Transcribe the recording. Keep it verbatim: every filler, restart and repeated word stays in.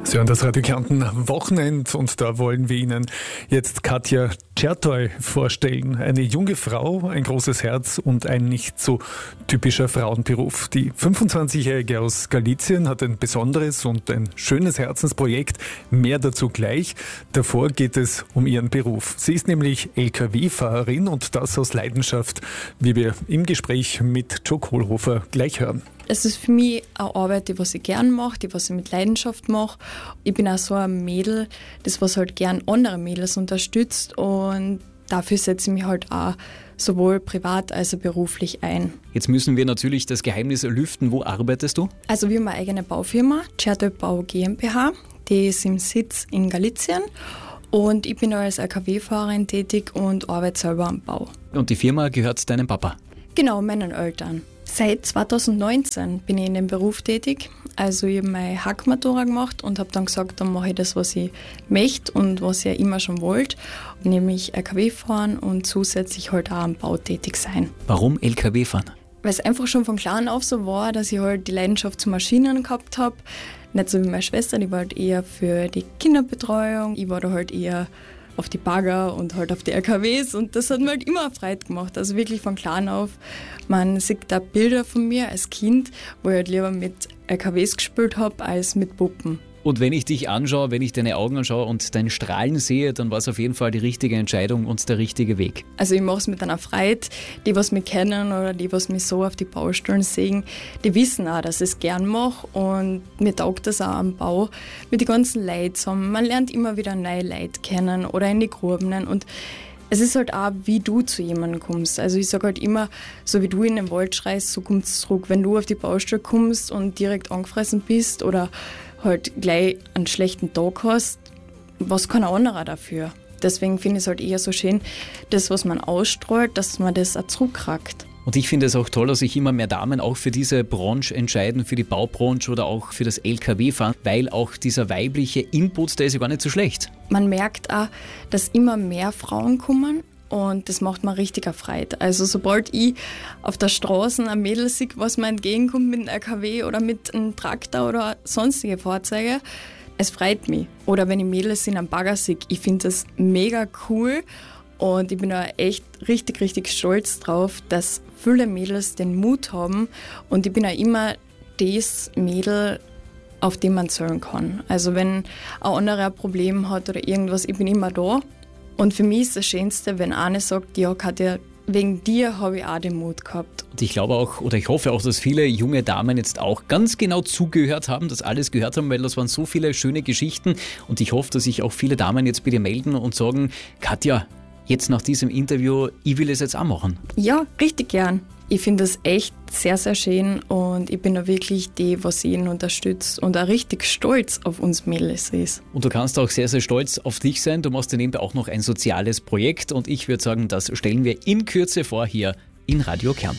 Sie hören das Radio Kärnten Wochenend und da wollen wir Ihnen jetzt Katja Czertoy vorstellen. Eine junge Frau, ein großes Herz und ein nicht so typischer Frauenberuf. Die fünfundzwanzigjährige aus Galizien hat ein besonderes und ein schönes Herzensprojekt. Mehr dazu gleich. Davor geht es um ihren Beruf. Sie ist nämlich L K W-Fahrerin und das aus Leidenschaft, wie wir im Gespräch mit Jo Kohlhofer gleich hören. Es ist für mich eine Arbeit, die was ich gern mache, die was ich mit Leidenschaft mache. Ich bin auch so ein Mädel, das was halt gern andere Mädels unterstützt und dafür setze ich mich halt auch sowohl privat als auch beruflich ein. Jetzt müssen wir natürlich das Geheimnis lüften. Wo arbeitest du? Also wir haben eine eigene Baufirma, Czertoy Bau GmbH. Die ist im Sitz in Galizien. Und ich bin als L K W-Fahrerin tätig und arbeite selber am Bau. Und die Firma gehört deinem Papa? Genau, meinen Eltern. Seit zweitausendneunzehn bin ich in dem Beruf tätig. Also ich habe meine Hackmatura gemacht und habe dann gesagt, dann mache ich das, was ich möchte und was ich ja immer schon wollte, nämlich L K W fahren und zusätzlich halt auch am Bau tätig sein. Warum L K W fahren? Weil es einfach schon von klein auf so war, dass ich halt die Leidenschaft zu Maschinen gehabt habe. Nicht so wie meine Schwester, die war halt eher für die Kinderbetreuung. Ich war da halt eher auf die Bagger und halt auf die L K Ws und das hat mir halt immer Freude gemacht, also wirklich von klein auf. Man sieht da Bilder von mir als Kind, wo ich halt lieber mit L K Ws gespielt habe als mit Puppen. Und wenn ich dich anschaue, wenn ich deine Augen anschaue und dein Strahlen sehe, dann war es auf jeden Fall die richtige Entscheidung und der richtige Weg. Also ich mache es mit einer Freude. Die, was mich kennen oder die, was mich so auf die Baustellen sehen, die wissen auch, dass ich es gern mache und mir taugt das auch am Bau mit den ganzen Leuten zusammen. Man lernt immer wieder neue Leute kennen oder in die Gruben und es ist halt auch, wie du zu jemandem kommst. Also ich sage halt immer, so wie du in den Wald schreist, so kommt es zurück. Wenn du auf die Baustelle kommst und direkt angefressen bist oder halt gleich einen schlechten Tag hast, was kann ein anderer dafür? Deswegen finde ich es halt eher so schön, das, was man ausstrahlt, dass man das auch zurückkriegt. Und ich finde es auch toll, dass sich immer mehr Damen auch für diese Branche entscheiden, für die Baubranche oder auch für das L K W-Fahren, weil auch dieser weibliche Input, der ist ja gar nicht so schlecht. Man merkt auch, dass immer mehr Frauen kommen und das macht mir richtig eine Freude. Also sobald ich auf der Straße ein Mädel sehe, was mir entgegenkommt mit einem L K W oder mit einem Traktor oder sonstige Fahrzeuge, es freut mich. Oder wenn ich Mädels in einem Bagger sehe, ich finde das mega cool. Und ich bin da echt richtig, richtig stolz drauf, dass viele Mädels den Mut haben. Und ich bin auch immer das Mädel, auf dem man zählen kann. Also wenn ein anderer ein Problem hat oder irgendwas, ich bin immer da. Und für mich ist das Schönste, wenn eine sagt, ja Katja, wegen dir habe ich auch den Mut gehabt. Und ich glaube auch, oder ich hoffe auch, dass viele junge Damen jetzt auch ganz genau zugehört haben, das alles gehört haben, weil das waren so viele schöne Geschichten. Und ich hoffe, dass sich auch viele Damen jetzt bei dir melden und sagen, Katja, jetzt nach diesem Interview, ich will es jetzt auch machen. Ja, richtig gern. Ich finde das echt sehr, sehr schön und ich bin da wirklich die, was ihn unterstützt und auch richtig stolz auf uns Mädels ist. Und du kannst auch sehr, sehr stolz auf dich sein. Du machst ja nebenbei auch noch ein soziales Projekt und ich würde sagen, das stellen wir in Kürze vor hier in Radio Kärnten.